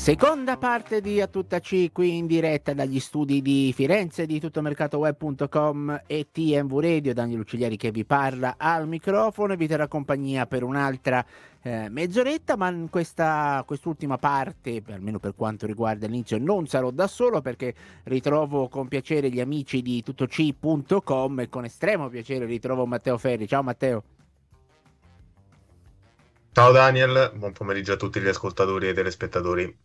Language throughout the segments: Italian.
Seconda parte di A Tutta C, qui in diretta dagli studi di Firenze di tuttomercatoweb.com e TMV Radio. Daniel Ucciglieri che vi parla al microfono e vi terrà compagnia per un'altra mezz'oretta, ma in quest'ultima parte, almeno per quanto riguarda l'inizio, non sarò da solo perché ritrovo con piacere gli amici di tuttoc.com e con estremo piacere ritrovo Matteo Ferri. Ciao Matteo. Ciao Daniel, buon pomeriggio a tutti gli ascoltatori e telespettatori.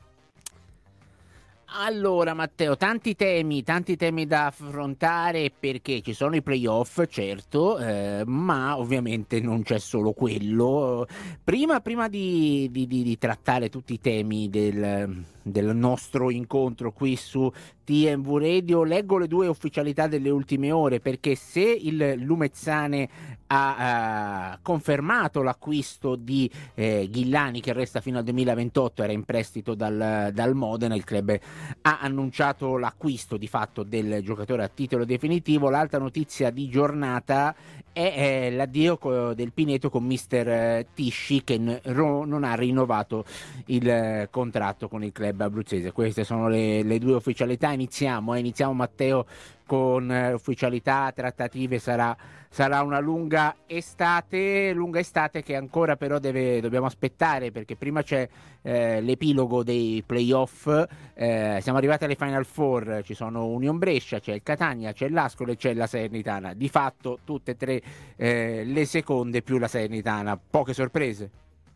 Allora Matteo, tanti temi da affrontare perché ci sono i playoff, certo, ma ovviamente non c'è solo quello. Prima di trattare tutti i temi del nostro incontro qui su TMV Radio, leggo le due ufficialità delle ultime ore, perché se il Lumezzane ha confermato l'acquisto di Ghillani, che resta fino al 2028, era in prestito dal Modena, il club ha annunciato l'acquisto di fatto del giocatore a titolo definitivo. L'altra notizia di giornata è l'addio del Pineto con mister Tisci, che non ha rinnovato il contratto con il club abruzzese. Queste sono le due ufficialità. Iniziamo Matteo con ufficialità, trattative. Sarà una lunga estate che ancora però dobbiamo aspettare, perché prima c'è l'epilogo dei playoff. Siamo arrivati alle Final Four, ci sono Union Brescia, c'è il Catania, c'è l'Ascoli e c'è la Salernitana. Di fatto tutte e tre le seconde più la Salernitana. Poche sorprese.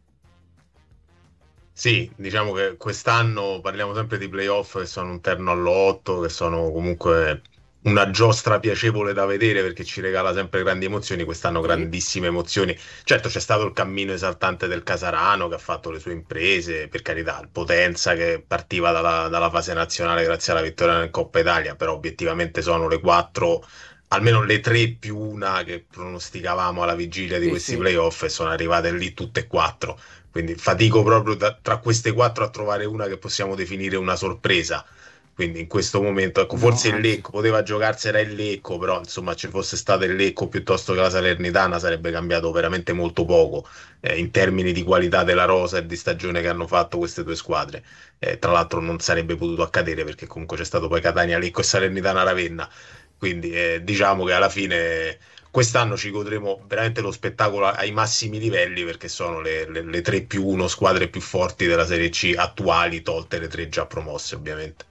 Sì, diciamo che quest'anno parliamo sempre di playoff che sono un terno all'8, che sono comunque una giostra piacevole da vedere perché ci regala sempre grandi emozioni. Quest'anno Sì. grandissime emozioni. Certo c'è stato il cammino esaltante del Casarano che ha fatto le sue imprese, per carità, il Potenza che partiva dalla fase nazionale grazie alla vittoria in Coppa Italia, però obiettivamente sono le quattro, almeno le tre più una che pronosticavamo alla vigilia di Sì, questi sì. playoff e sono arrivate lì tutte e quattro. Quindi fatico proprio tra queste quattro a trovare una che possiamo definire una sorpresa. Quindi in questo momento, ecco, No, forse il anzi. Lecco poteva giocarsela il Lecco, però insomma ci fosse stato il Lecco piuttosto che la Salernitana sarebbe cambiato veramente molto poco in termini di qualità della rosa e di stagione che hanno fatto queste due squadre. Tra l'altro non sarebbe potuto accadere perché comunque c'è stato poi Catania, Lecco e Salernitana Ravenna. Quindi diciamo che alla fine quest'anno ci godremo veramente lo spettacolo ai massimi livelli perché sono le 3 più 1 squadre più forti della Serie C attuali, tolte le 3 già promosse ovviamente.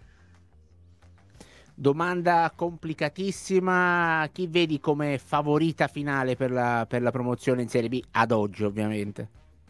Domanda complicatissima: chi vedi come favorita finale per la promozione in Serie B ad oggi, ovviamente?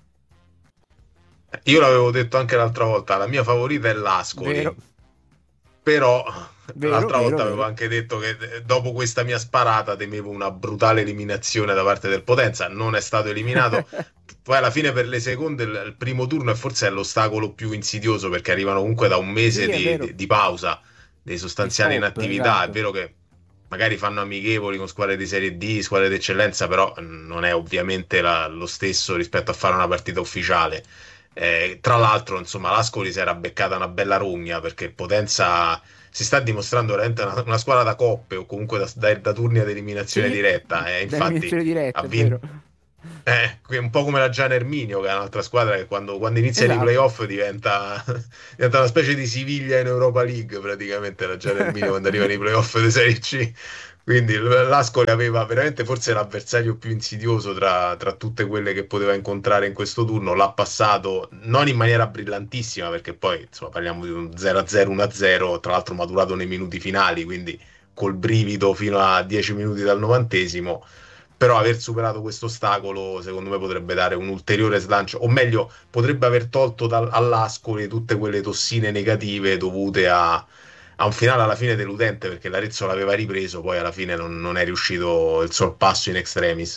Io l'avevo detto anche l'altra volta, la mia favorita è Vero, l'Ascoli, però vero, l'altra vero, volta avevo vero. anche detto che dopo questa mia sparata temevo una brutale eliminazione da parte del Potenza, non è stato eliminato. Poi alla fine per le seconde il primo turno è forse è l'ostacolo più insidioso perché arrivano comunque da un mese Sì, è di, vero. di pausa, di Di sostanziale stop, inattività. È esatto. vero che magari fanno amichevoli con squadre di Serie D, squadre d'eccellenza, però non è ovviamente lo stesso rispetto a fare una partita ufficiale. Tra l'altro, insomma, l'Ascoli si era beccata una bella rogna perché il Potenza si sta dimostrando veramente una squadra da coppe o comunque da turni ad eliminazione Sì, diretta. da Infatti eliminazione ha diretta, è vero. vinto. Un po' come la Gian Erminio, che è un'altra squadra che quando inizia i Esatto. playoff diventa una specie di Siviglia in Europa League, praticamente la Gian Erminio quando arriva nei playoff di Serie C. Quindi l'Ascoli aveva veramente forse l'avversario più insidioso tra tutte quelle che poteva incontrare in questo turno. L'ha passato non in maniera brillantissima, perché poi insomma, parliamo di un 0-0, 1-0, tra l'altro maturato nei minuti finali, quindi col brivido fino a 10 minuti dal 90°. Però aver superato questo ostacolo, secondo me, potrebbe dare un ulteriore slancio, o meglio, potrebbe aver tolto all'Ascoli tutte quelle tossine negative dovute a un finale alla fine deludente, perché l'Arezzo l'aveva ripreso, poi alla fine non è riuscito il sorpasso in extremis.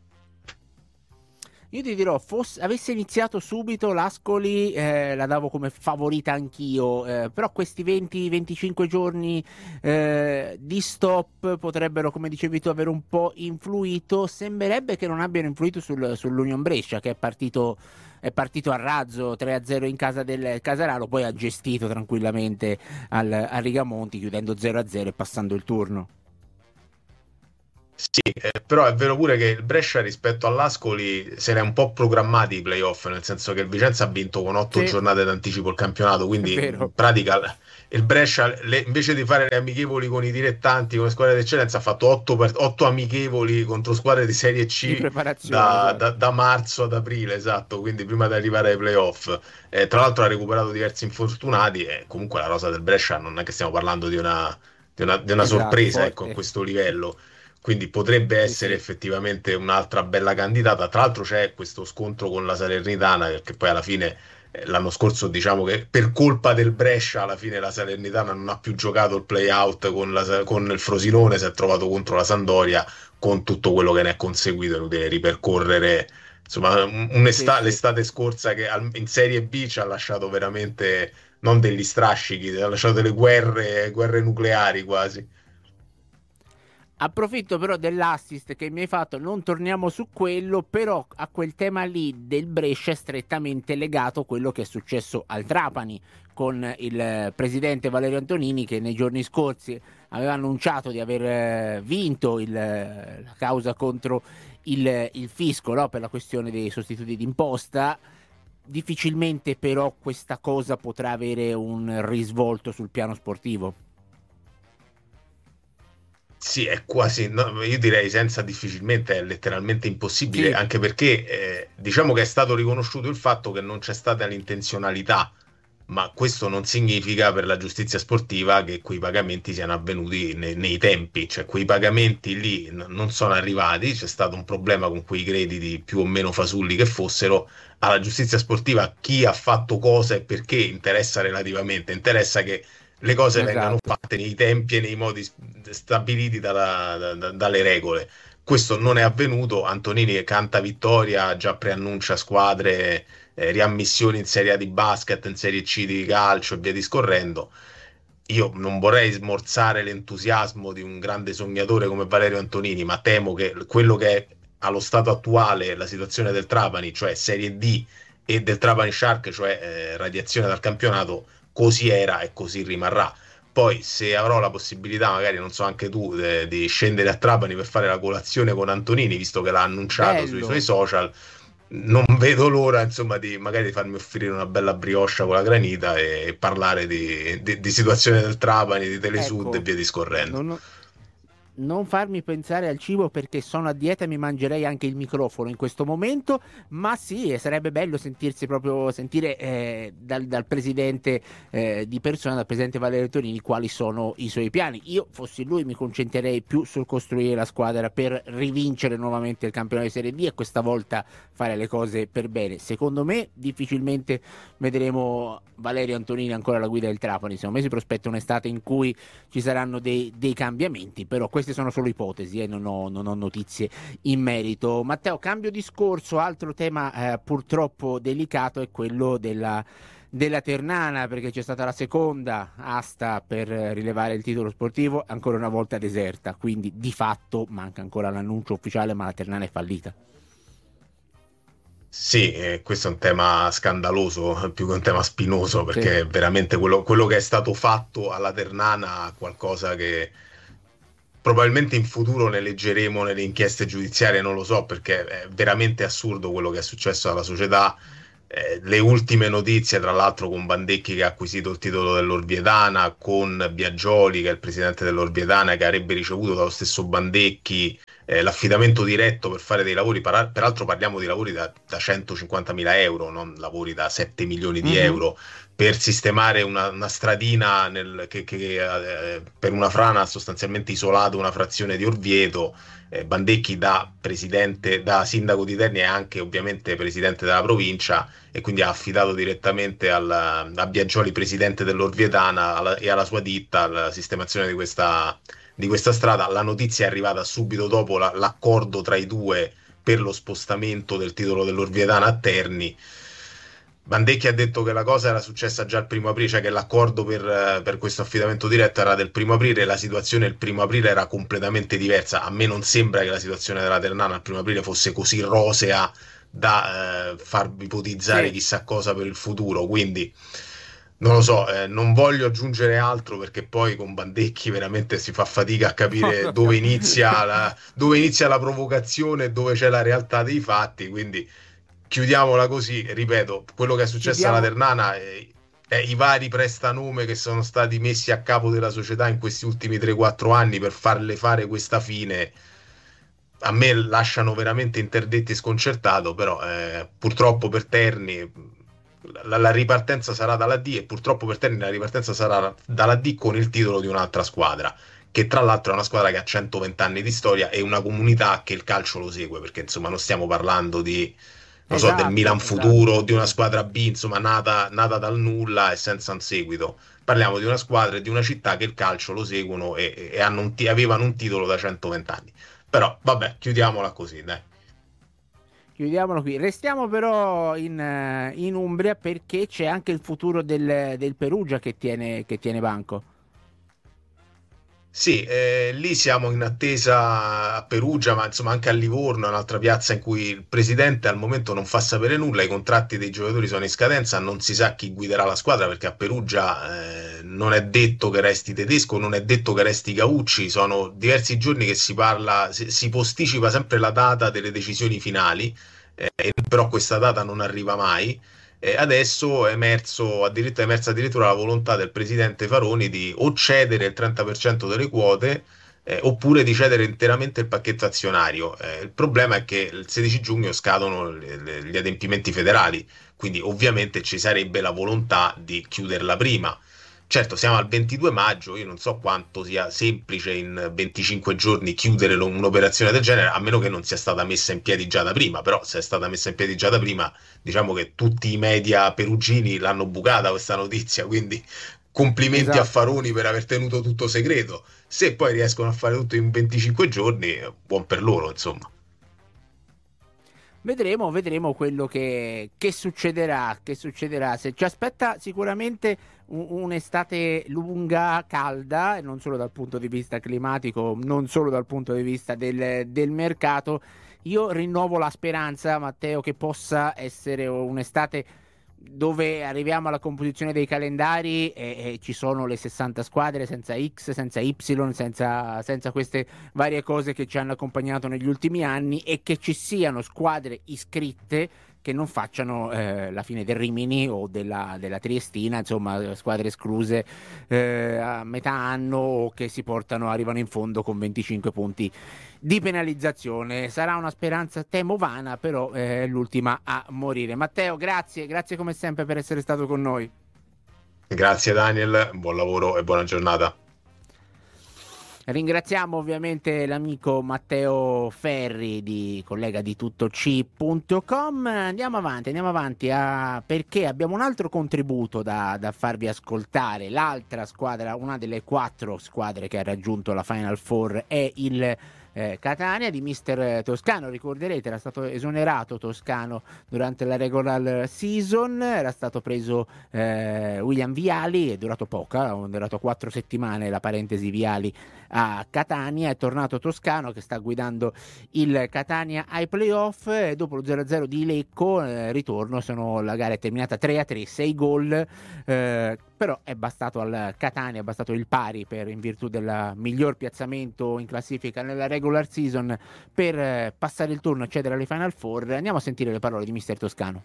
Io ti dirò, avesse iniziato subito l'Ascoli, la davo come favorita anch'io, però questi 20-25 giorni di stop potrebbero, come dicevi tu, avere un po' influito. Sembrerebbe che non abbiano influito sull'Union Brescia, che è partito a razzo 3-0 in casa del Casaralo, poi ha gestito tranquillamente a Rigamonti, chiudendo 0-0 e passando il turno. Sì, però è vero pure che il Brescia rispetto all'Ascoli se l'è un po' programmati i playoff, nel senso che il Vicenza ha vinto con 8 giornate d'anticipo il campionato, È quindi vero, in pratica il Brescia invece di fare le amichevoli con i dilettanti, come squadre d'eccellenza, ha fatto 8 amichevoli contro squadre di Serie di C preparazione, da, esatto. da- da marzo ad aprile, esatto, quindi prima di arrivare ai playoff. Tra l'altro ha recuperato diversi infortunati e comunque la rosa del Brescia non è che stiamo parlando di una Esatto, sorpresa, ecco, a forte. questo livello. Quindi potrebbe Sì, essere sì. effettivamente un'altra bella candidata. Tra l'altro c'è questo scontro con la Salernitana, perché poi alla fine l'anno scorso diciamo che per colpa del Brescia alla fine la Salernitana non ha più giocato il play-out con il Frosinone, si è trovato contro la Sampdoria con tutto quello che ne è conseguito, inutile ripercorrere. Insomma, Sì, sì. l'estate scorsa che in Serie B ci ha lasciato veramente non degli strascichi, ci ha lasciato delle guerre nucleari quasi. Approfitto però dell'assist che mi hai fatto, non torniamo su quello, però a quel tema lì del Brescia è strettamente legato quello che è successo al Trapani con il presidente Valerio Antonini che nei giorni scorsi aveva annunciato di aver vinto la causa contro il fisco, no? Per la questione dei sostituti d'imposta. Difficilmente però questa cosa potrà avere un risvolto sul piano sportivo. Sì, è quasi, no, io direi senza difficilmente, è letteralmente impossibile, Sì, anche perché diciamo che è stato riconosciuto il fatto che non c'è stata l'intenzionalità, ma questo non significa per la giustizia sportiva che quei pagamenti siano avvenuti nei tempi, cioè quei pagamenti lì non sono arrivati, c'è stato un problema con quei crediti più o meno fasulli che fossero. Alla giustizia sportiva chi ha fatto cosa e perché interessa relativamente, interessa che le cose vengano esatto. fatte nei tempi e nei modi stabiliti dalle regole. Questo non è avvenuto. Antonini che canta vittoria, già preannuncia squadre, riammissioni in Serie A di basket, in Serie C di calcio e via discorrendo. Io non vorrei smorzare l'entusiasmo di un grande sognatore come Valerio Antonini, ma temo che quello che è allo stato attuale la situazione del Trapani, cioè Serie D, e del Trapani Shark, cioè radiazione dal campionato, così era e così rimarrà. Poi, se avrò la possibilità, magari non so anche tu, di scendere a Trapani per fare la colazione con Antonini, visto che l'ha annunciato sui suoi Bello. social, non vedo l'ora, insomma, di magari farmi offrire una bella brioche con la granita e parlare di situazione del Trapani, di Telesud e Ecco, via discorrendo. non farmi pensare al cibo perché sono a dieta e mi mangerei anche il microfono in questo momento, ma sì, sarebbe bello sentirsi proprio, sentire dal presidente di persona, dal presidente Valerio Tonini, quali sono i suoi piani. Io, fossi lui, mi concentrerei più sul costruire la squadra per rivincere nuovamente il campionato di Serie D e questa volta fare le cose per bene. Secondo me, difficilmente vedremo Valerio Antonini ancora alla guida del Trapani. Secondo me si prospetta un'estate in cui ci saranno dei cambiamenti, però queste sono solo ipotesi e non ho notizie in merito. Matteo, cambio discorso, altro tema purtroppo delicato è quello della Ternana, perché c'è stata la seconda asta per rilevare il titolo sportivo, ancora una volta deserta, quindi di fatto manca ancora l'annuncio ufficiale, ma la Ternana è fallita. Sì, questo è un tema scandaloso, più che un tema spinoso, Sì. perché veramente quello che è stato fatto alla Ternana, qualcosa che probabilmente in futuro ne leggeremo nelle inchieste giudiziarie, non lo so, perché è veramente assurdo quello che è successo alla società. Le ultime notizie, tra l'altro, con Bandecchi che ha acquisito il titolo dell'Orvietana, con Biagioli, che è il presidente dell'Orvietana, che avrebbe ricevuto dallo stesso Bandecchi l'affidamento diretto per fare dei lavori. Peraltro parliamo di lavori da 150.000 euro, non lavori da 7 milioni di Mhm. euro per sistemare una stradina per una frana ha sostanzialmente isolato una frazione di Orvieto. Bandecchi da presidente, da sindaco di Terni è anche ovviamente presidente della provincia e quindi ha affidato direttamente a Biagioli, presidente dell'Orvietana, e alla sua ditta la sistemazione di questa strada. La notizia è arrivata subito dopo l'accordo tra i due per lo spostamento del titolo dell'Orvietana a Terni. Bandecchi ha detto che la cosa era successa già il 1° aprile, cioè che l'accordo per questo affidamento diretto era del 1° aprile, la situazione il 1° aprile era completamente diversa. A me non sembra che la situazione della Ternana al 1° aprile fosse così rosea da farvi ipotizzare Sì, chissà cosa per il futuro, quindi Non lo so, non voglio aggiungere altro perché poi con Bandecchi veramente si fa fatica a capire dove inizia la provocazione e dove c'è la realtà dei fatti, quindi chiudiamola così. Ripeto, quello che è successo alla Chiudiamo. Ternana è i vari prestanome che sono stati messi a capo della società in questi ultimi 3-4 anni per farle fare questa fine. A me lasciano veramente interdetti e sconcertato, però purtroppo per Terni la ripartenza sarà dalla D, e purtroppo per Terni la ripartenza sarà dalla D con il titolo di un'altra squadra, che tra l'altro è una squadra che ha 120 anni di storia e una comunità che il calcio lo segue, perché insomma non stiamo parlando di, non so, del Milan Esatto, esatto. futuro, di una squadra B, insomma, nata dal nulla e senza un seguito. Parliamo di una squadra e di una città che il calcio lo seguono e avevano un titolo da 120 anni. Però vabbè, chiudiamola così, dai. Chiudiamolo qui. Restiamo però in Umbria perché c'è anche il futuro del Perugia che tiene banco. Sì, lì siamo in attesa a Perugia, ma insomma anche a Livorno, è un'altra piazza in cui il presidente al momento non fa sapere nulla, i contratti dei giocatori sono in scadenza, non si sa chi guiderà la squadra perché a Perugia non è detto che resti Tedesco, non è detto che resti Caucci, sono diversi giorni che si parla, si posticipa sempre la data delle decisioni finali, però questa data non arriva mai. Adesso è emersa addirittura la volontà del presidente Faroni di o cedere il 30% delle quote oppure di cedere interamente il pacchetto azionario. Il problema è che il 16 giugno scadono gli adempimenti federali, quindi ovviamente ci sarebbe la volontà di chiuderla prima. Certo, siamo al 22 maggio, io non so quanto sia semplice in 25 giorni chiudere un'operazione del genere, a meno che non sia stata messa in piedi già da prima, però se è stata messa in piedi già da prima, diciamo che tutti i media perugini l'hanno bucata questa notizia, quindi complimenti a Esatto. Faroni per aver tenuto tutto segreto. Se poi riescono a fare tutto in 25 giorni, buon per loro, insomma. Vedremo quello che succederà, che succederà. Se ci aspetta sicuramente un'estate lunga, calda, e non solo dal punto di vista climatico, non solo dal punto di vista del mercato. Io rinnovo la speranza, Matteo, che possa essere un'estate dove arriviamo alla composizione dei calendari e ci sono le 60 squadre senza X, senza Y, senza queste varie cose che ci hanno accompagnato negli ultimi anni e che ci siano squadre iscritte che non facciano la fine del Rimini o della Triestina, insomma, squadre escluse a metà anno o che arrivano in fondo con 25 punti di penalizzazione. Sarà una speranza temo vana, però è l'ultima a morire. Matteo, grazie, grazie come sempre per essere stato con noi. Grazie Daniel, buon lavoro e buona giornata. Ringraziamo ovviamente l'amico Matteo Ferri, collega di tuttoc.com. Andiamo avanti perché abbiamo un altro contributo da farvi ascoltare. L'altra squadra, una delle 4 squadre che ha raggiunto la Final Four è il Catania di mister Toscano. Ricorderete, era stato esonerato Toscano durante la regular season, era stato preso William Viali, è durato poco, è durato 4 settimane la parentesi Viali a Catania, è tornato Toscano che sta guidando il Catania ai playoff e dopo lo 0-0 di Lecco, ritorno, la gara è terminata 3-3, 6 gol, però è bastato al Catania, è bastato il pari in virtù del miglior piazzamento in classifica nella regular season per passare il turno e accedere alle Final Four. Andiamo a sentire le parole di mister Toscano.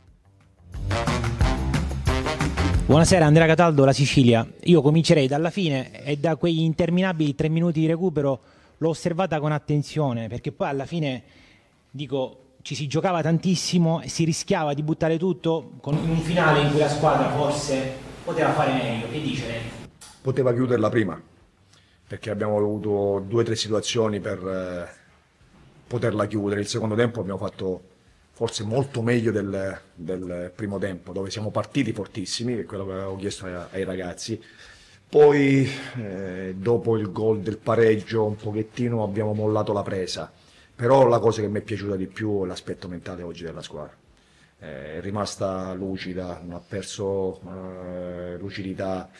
Buonasera, Andrea Cataldo, la Sicilia. Io comincerei dalla fine e da quegli interminabili 3 minuti di recupero l'ho osservata con attenzione, perché poi alla fine, dico, ci si giocava tantissimo e si rischiava di buttare tutto con un finale in cui la squadra forse poteva fare meglio. Che dice lei? Poteva chiuderla prima, perché abbiamo avuto 2 o 3 situazioni per poterla chiudere. Il secondo tempo abbiamo fatto forse molto meglio del primo tempo, dove siamo partiti fortissimi, che è quello che avevo chiesto ai ragazzi. Poi dopo il gol del pareggio un pochettino abbiamo mollato la presa, però la cosa che mi è piaciuta di più è l'aspetto mentale oggi della squadra. È rimasta lucida, non ha perso lucidità,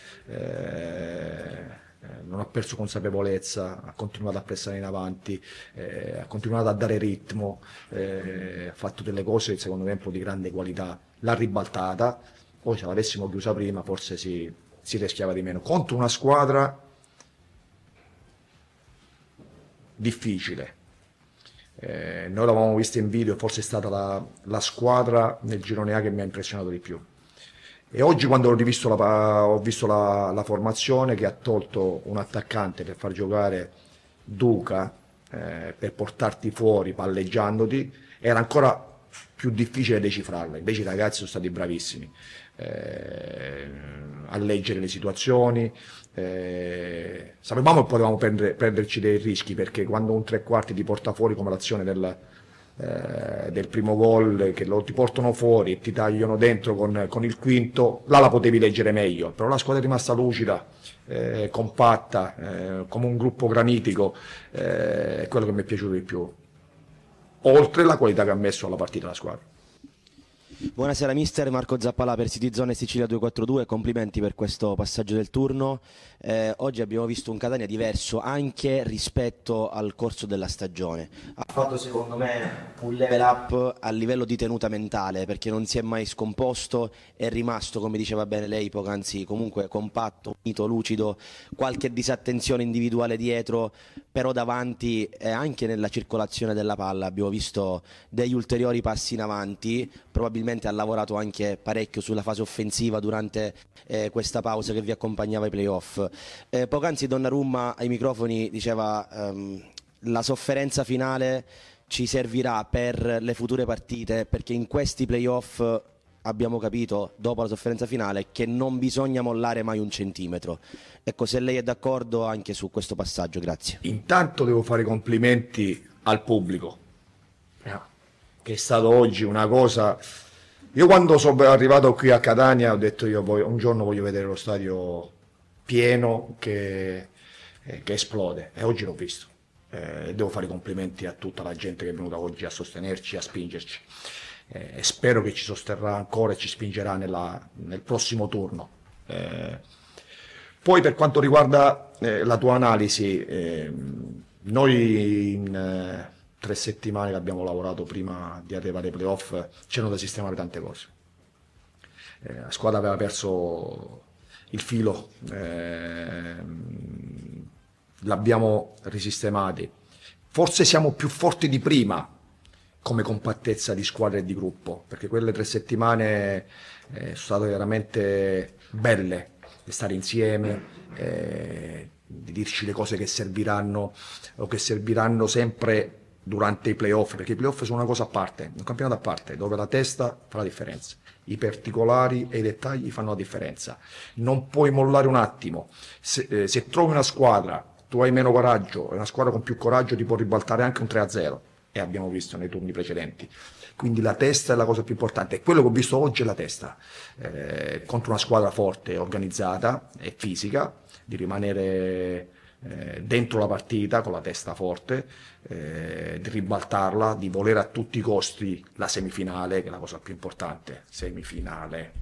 non ha perso consapevolezza, ha continuato a pressare in avanti, ha continuato a dare ritmo, ha fatto delle cose secondo me un po' di grande qualità, l'ha ribaltata, Poi se l'avessimo chiusa prima forse si rischiava di meno. Contro una squadra difficile. Noi l'avevamo vista in video, forse è stata la squadra nel girone A che mi ha impressionato di più. E oggi quando ho visto la formazione che ha tolto un attaccante per far giocare Duca, per portarti fuori palleggiandoti, era ancora più difficile decifrarla. Invece i ragazzi sono stati bravissimi a leggere le situazioni. Sapevamo che potevamo prenderci dei rischi, perché quando un tre quarti ti porta fuori, come l'azione del primo gol, che ti portano fuori e ti tagliano dentro con il quinto, là la potevi leggere meglio, però la squadra è rimasta lucida, compatta, come un gruppo granitico, è quello che mi è piaciuto di più, oltre la qualità che ha messo alla partita la squadra. Buonasera mister, Marco Zappalà per CityZone e Sicilia 242, complimenti per questo passaggio del turno. Oggi abbiamo visto un Catania diverso anche rispetto al corso della stagione. Ha fatto secondo me un level up a livello di tenuta mentale, perché non si è mai scomposto, è rimasto, come diceva bene lei poc'anzi, comunque compatto, unito, lucido, qualche disattenzione individuale dietro, però davanti e anche nella circolazione della palla abbiamo visto degli ulteriori passi in avanti. Probabilmente ha lavorato anche parecchio sulla fase offensiva durante questa pausa che vi accompagnava ai playoff. Poc'anzi Donnarumma ai microfoni diceva la sofferenza finale ci servirà per le future partite, perché in questi playoff abbiamo capito dopo la sofferenza finale che non bisogna mollare mai un centimetro. Ecco, se lei è d'accordo anche su questo passaggio, grazie. Intanto devo fare i complimenti al pubblico, che è stato oggi una cosa. Io quando sono arrivato qui a Catania ho detto un giorno voglio vedere lo stadio pieno che esplode, e oggi l'ho visto. Devo fare i complimenti a tutta la gente che è venuta oggi a sostenerci, a spingerci, e spero che ci sosterrà ancora e ci spingerà nel prossimo turno. Poi per quanto riguarda la tua analisi, noi in 3 settimane che abbiamo lavorato prima di arrivare ai playoff c'erano da sistemare tante cose. La squadra aveva perso il filo, l'abbiamo risistemati. Forse siamo più forti di prima come compattezza di squadra e di gruppo, perché quelle 3 settimane sono state veramente belle, di stare insieme, di dirci le cose che serviranno o che serviranno sempre durante i playoff, perché i playoff sono una cosa a parte, un campionato a parte, dove la testa fa la differenza, i particolari e i dettagli fanno la differenza. Non puoi mollare un attimo. Se trovi una squadra, tu hai meno coraggio, e una squadra con più coraggio ti può ribaltare anche un 3-0, e abbiamo visto nei turni precedenti. Quindi la testa è la cosa più importante, e quello che ho visto oggi è la testa, contro una squadra forte, organizzata e fisica, di rimanere dentro la partita con la testa forte, di ribaltarla, di volere a tutti i costi la semifinale, che è la cosa più importante. Semifinale,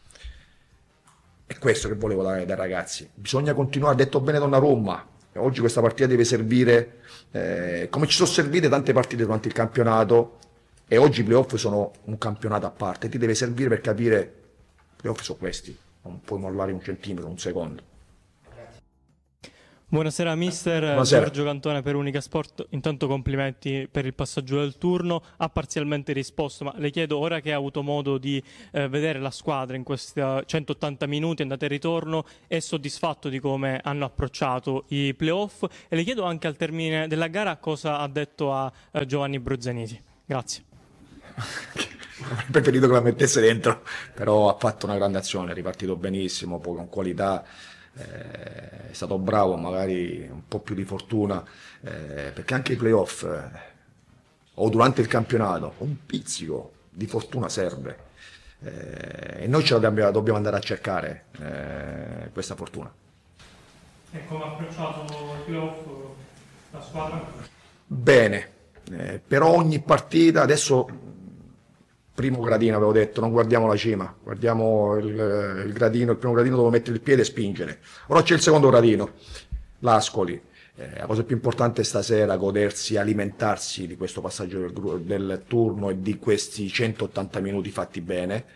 è questo che volevo dai ragazzi. Bisogna continuare, ha detto bene Donnarumma, oggi questa partita deve servire come ci sono servite tante partite durante il campionato, e oggi i playoff sono un campionato a parte, ti deve servire per capire i playoff sono questi, non puoi mollare un centimetro, un secondo. Buonasera mister. Buonasera. Giorgio Cantone per Unica Sport. Intanto complimenti per il passaggio del turno. Ha parzialmente risposto, ma le chiedo, ora che ha avuto modo di vedere la squadra in questi 180 minuti andata e ritorno, è soddisfatto di come hanno approcciato i playoff? E le chiedo anche al termine della gara cosa ha detto a Giovanni Brozzanesi. Grazie. Avrei preferito che la mettesse dentro, però ha fatto una grande azione, è ripartito benissimo, poi con qualità. È stato bravo, magari un po' più di fortuna, perché anche i playoff o durante il campionato un pizzico di fortuna serve, e noi ce la dobbiamo andare a cercare questa fortuna. E come ha approcciato i playoff la squadra? Bene, per ogni partita adesso. Primo gradino, avevo detto, non guardiamo la cima, guardiamo il gradino, il primo gradino dove mettere il piede e spingere. Ora c'è il secondo gradino, l'Ascoli. La cosa più importante stasera è godersi, alimentarsi di questo passaggio del turno e di questi 180 minuti fatti bene,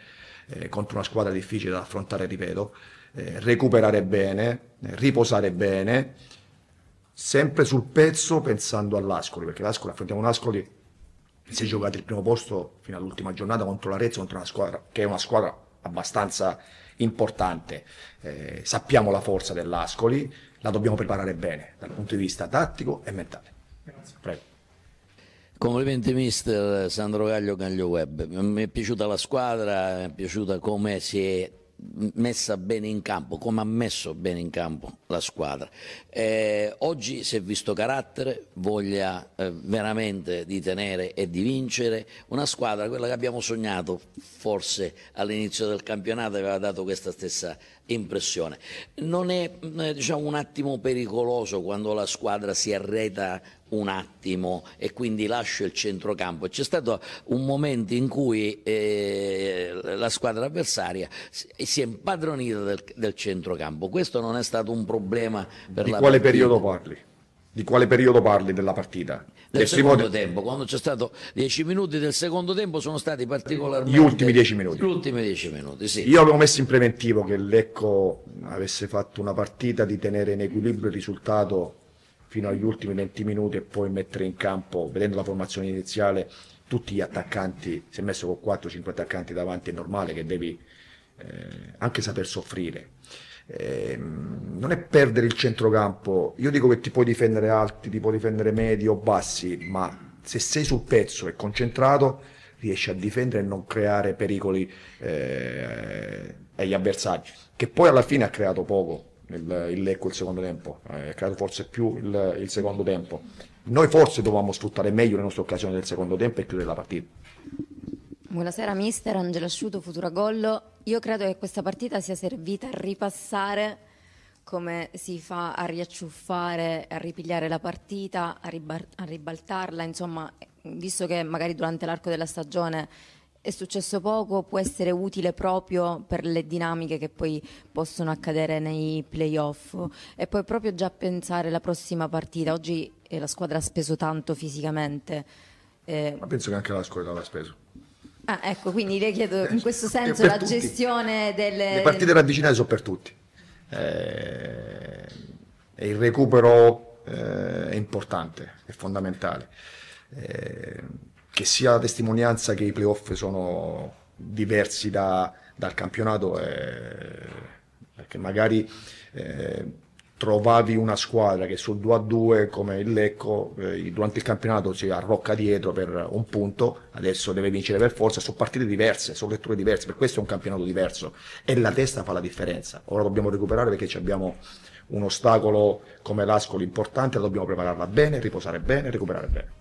contro una squadra difficile da affrontare, ripeto, recuperare bene, riposare bene, sempre sul pezzo pensando all'Ascoli, perché l'Ascoli, affrontiamo un Ascoli che si è giocato il primo posto fino all'ultima giornata contro l'Arezzo, contro una squadra che è una squadra abbastanza importante. Sappiamo la forza dell'Ascoli, la dobbiamo preparare bene dal punto di vista tattico e mentale. Prego. Complimenti mister Sandro Gaglio Web, mi è piaciuta la squadra, mi è piaciuta come si è messa bene in campo, come ha messo bene in campo la squadra. Oggi si è visto carattere, voglia veramente di tenere e di vincere, una squadra, quella che abbiamo sognato forse all'inizio del campionato, aveva dato questa stessa impressione. Non è diciamo un attimo pericoloso quando la squadra si arreta un attimo e quindi lascia il centrocampo? C'è stato un momento in cui la squadra avversaria si è impadronita del centrocampo. Questo non è stato un problema per la quale partita. periodo parli? Di quale periodo parli della partita? Del secondo tempo, quando c'è stato 10 minuti del secondo tempo sono stati particolarmente... Gli ultimi 10 minuti. Gli ultimi 10 minuti, sì. Io avevo messo in preventivo che Lecco avesse fatto una partita di tenere in equilibrio il risultato fino agli ultimi 20 minuti e poi mettere in campo, vedendo la formazione iniziale, tutti gli attaccanti. Si è messo con 4-5 attaccanti davanti, è normale che devi anche saper soffrire. Non è perdere il centrocampo, io dico che ti puoi difendere alti, ti puoi difendere medi o bassi, ma se sei sul pezzo e concentrato riesci a difendere e non creare pericoli agli avversari, che poi alla fine ha creato poco il Lecco il secondo tempo, ha creato forse più il secondo tempo. Noi forse dovevamo sfruttare meglio le nostre occasioni del secondo tempo e chiudere la partita. Buonasera mister, Angela Asciuto, Futuragollo. Io credo che questa partita sia servita a ripassare come si fa a riacciuffare, a ripigliare la partita, a ribaltarla, insomma, visto che magari durante l'arco della stagione è successo poco, può essere utile proprio per le dinamiche che poi possono accadere nei playoff. E poi proprio già pensare alla prossima partita. Oggi la squadra ha speso tanto fisicamente. Ma penso che anche la squadra l'ha speso. Ah, ecco, quindi le chiedo in questo senso la tutti. gestione delle... Le partite ravvicinate sono per tutti. E il recupero è importante, è fondamentale. Che sia la testimonianza che i playoff sono diversi dal campionato, perché magari trovavi una squadra che sul 2-2 come il Lecco durante il campionato si arrocca dietro per un punto, adesso deve vincere per forza. Sono partite diverse, sono letture diverse, per questo è un campionato diverso e la testa fa la differenza. Ora dobbiamo recuperare perché abbiamo un ostacolo come l'Ascoli importante, la dobbiamo prepararla bene, riposare bene, recuperare bene.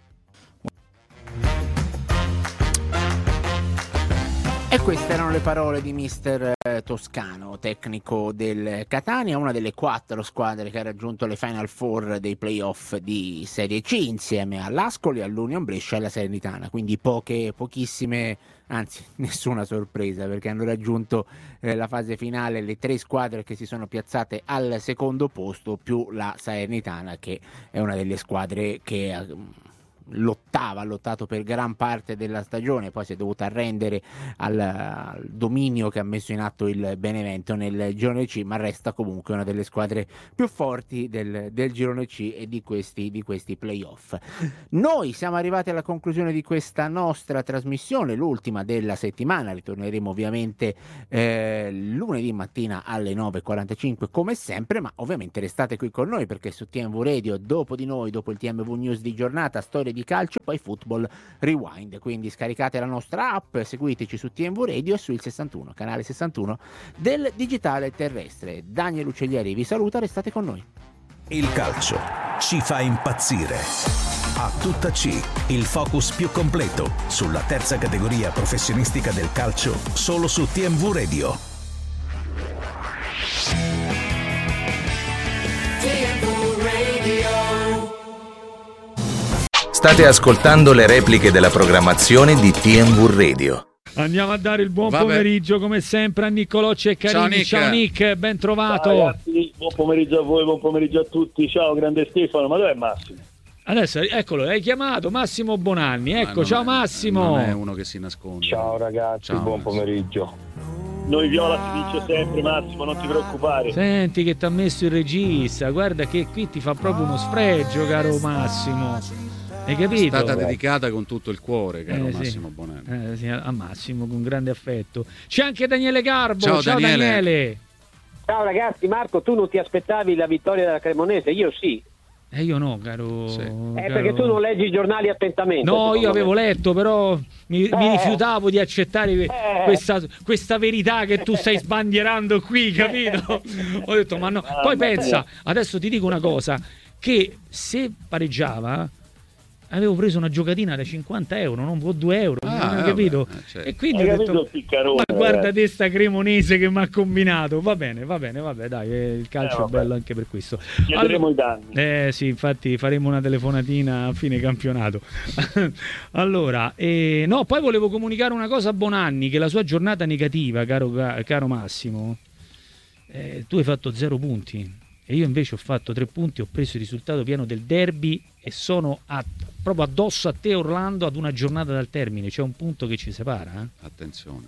E queste erano le parole di mister Toscano, tecnico del Catania, una delle 4 squadre che ha raggiunto le Final Four dei playoff di Serie C insieme all'Ascoli, all'Union Brescia e alla Salernitana, quindi pochissime, anzi nessuna sorpresa, perché hanno raggiunto la fase finale le 3 squadre che si sono piazzate al secondo posto, più la Salernitana, che è una delle squadre che ha lottato per gran parte della stagione, poi si è dovuta arrendere al dominio che ha messo in atto il Benevento nel girone C, ma resta comunque una delle squadre più forti del girone C e di questi playoff. Noi siamo arrivati alla conclusione di questa nostra trasmissione, l'ultima della settimana. Ritorneremo ovviamente lunedì mattina alle 9:45 come sempre, ma ovviamente restate qui con noi, perché su TMV Radio dopo di noi, dopo il TMV News di giornata, storie di calcio, poi Football Rewind. Quindi scaricate la nostra app, seguiteci su TMV Radio e sul 61, canale 61 del digitale terrestre. Daniel Uccellieri vi saluta, restate con noi. Il calcio ci fa impazzire. A tutta C, il focus più completo sulla terza categoria professionistica del calcio, solo su TMV Radio. State ascoltando le repliche della programmazione di TMV Radio. Andiamo a dare il buon pomeriggio come sempre a Niccolò Ceccarini. Ciao Nick, ben trovato. Ciao ragazzi, buon pomeriggio a voi, buon pomeriggio a tutti. Ciao grande Stefano, ma dov'è Massimo? Adesso eccolo, hai chiamato Massimo Bonanni. Ecco, ciao Massimo. Non è uno che si nasconde. Ciao ragazzi, ciao, buon pomeriggio. Noi viola si vince sempre, Massimo, non ti preoccupare. Senti che ti ha messo il regista, guarda che qui ti fa proprio uno sfregio, caro Massimo. Hai capito? È stata dedicata con tutto il cuore, caro Massimo sì. Bonanni. Sì, a Massimo, con grande affetto. C'è anche Daniele Garbo. Ciao Daniele. Ciao ragazzi, Marco, tu non ti aspettavi la vittoria della Cremonese? Io sì. Io no, caro. Sì. Caro... perché tu non leggi i giornali attentamente. No, io avevo letto, però mi rifiutavo di accettare questa verità che tu stai sbandierando qui, capito? Ho detto, ma no. Poi pensa, adesso ti dico una cosa, che se pareggiava avevo preso una giocatina da 50 euro, non 2 euro, capito? Certo. E quindi ho detto, ma guarda te sta Cremonese che mi ha combinato. Va bene, dai, il calcio è bello anche per questo. Chiederemo i danni. Sì, infatti faremo una telefonatina a fine campionato. Allora, no, poi volevo comunicare una cosa a Bonanni, che la sua giornata negativa, caro Massimo, tu hai fatto 0 punti. E io invece ho fatto 3 punti, ho preso il risultato pieno del derby e sono proprio addosso a te, Orlando, ad una giornata dal termine. C'è un punto che ci separa. Attenzione.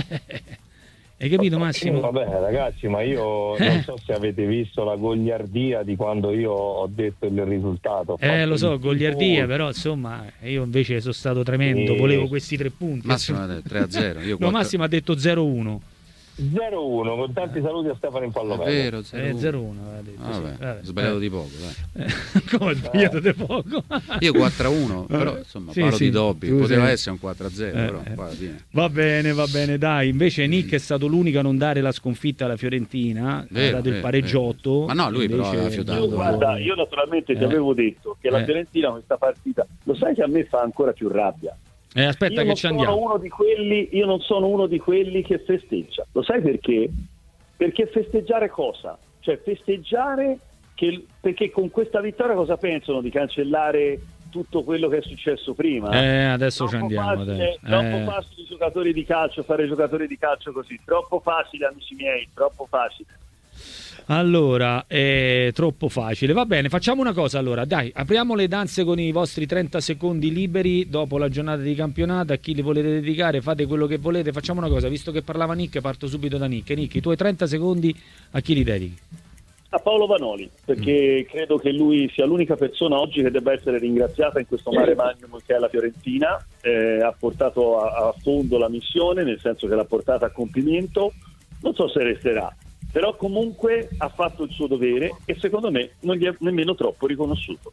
Hai capito, Massimo? Va bene, ragazzi, ma io non so se avete visto la goliardia di quando io ho detto il risultato. Lo so, goliardia, però insomma, io invece sono stato tremendo, volevo questi 3 punti. Massimo ha detto 3-0. No, Massimo ha detto 0-1. 0-1, con tanti saluti a Stefano in Pallomello. È vero, 0-1. Vabbè, sbagliato di poco, dai. Come sbagliato di poco? Io 4-1, però insomma parlo di doppi, poteva essere un 4-0, però Va bene, dai. Invece Nick è stato l'unico a non dare la sconfitta alla Fiorentina, ha dato il pareggiotto. Ma no, lui invece... però aveva fiutato. Guarda, io naturalmente ti avevo detto che la Fiorentina questa partita, lo sai che a me fa ancora più rabbia. Aspetta che ci andiamo. Io non sono uno di quelli che festeggia. Lo sai perché? Perché festeggiare cosa? Cioè festeggiare perché con questa vittoria cosa pensano? Di cancellare tutto quello che è successo prima? Adesso ci andiamo. Troppo facile i giocatori di calcio, fare giocatori di calcio così. Troppo facile, amici miei, troppo facile. Allora, è troppo facile. Va bene, facciamo una cosa allora. Dai, apriamo le danze con i vostri 30 secondi liberi dopo la giornata di campionato. A chi li volete dedicare, fate quello che volete. Facciamo una cosa, visto che parlava Nick, parto subito da Nick. Nick, i tuoi 30 secondi a chi li dedichi? A Paolo Vanoli, perché credo che lui sia l'unica persona oggi che debba essere ringraziata in questo mare magnum che è la Fiorentina. Ha portato a fondo la missione, nel senso che l'ha portata a compimento. Non so se resterà, però comunque ha fatto il suo dovere e secondo me non gli è nemmeno troppo riconosciuto.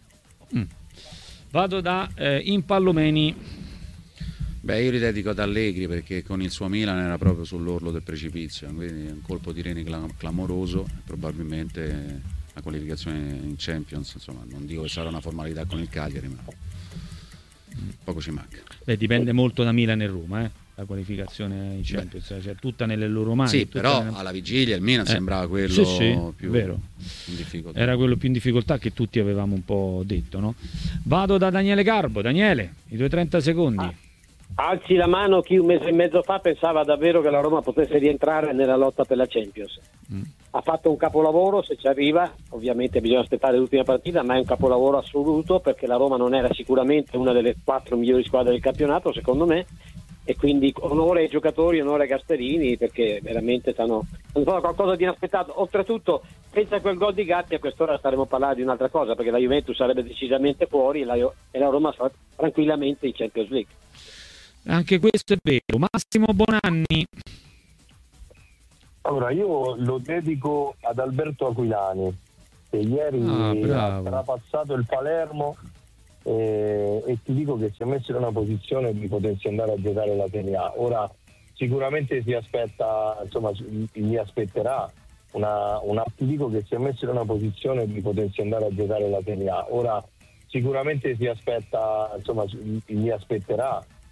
Vado da Impallomeni. Io li dedico ad Allegri perché con il suo Milan era proprio sull'orlo del precipizio, quindi un colpo di reni clamoroso, probabilmente la qualificazione in Champions, insomma non dico che sarà una formalità con il Cagliari, ma poco ci manca. Dipende molto da Milan e Roma, la qualificazione in Champions, cioè tutta nelle loro mani. Sì, però alla vigilia il Milan sembrava quello più vero. In difficoltà. Era quello più in difficoltà che tutti avevamo un po' detto, no? Vado da Daniele Garbo. Daniele, i tuoi 30 secondi. Alzi la mano chi un mese e mezzo fa pensava davvero che la Roma potesse rientrare nella lotta per la Champions. Ha fatto un capolavoro, se ci arriva, ovviamente bisogna aspettare l'ultima partita, ma è un capolavoro assoluto perché la Roma non era sicuramente una delle 4 migliori squadre del campionato, secondo me, e quindi onore ai giocatori, onore ai Gasperini, perché veramente hanno fatto qualcosa di inaspettato. Oltretutto, senza quel gol di Gatti a quest'ora staremo a parlare di un'altra cosa, perché la Juventus sarebbe decisamente fuori e la Roma sarà tranquillamente in Champions League. Anche questo è vero. Massimo Bonanni. Allora, io lo dedico ad Alberto Aquilani, che ieri ha trapassato il Palermo e ti dico che si è messo in una posizione di potersi andare a giocare la Serie A. Ora sicuramente si aspetta, insomma, gli aspetterà ti dico che si è messo in una posizione di potersi andare a giocare la Serie A. Ora sicuramente si aspetta, insomma, gli aspetterà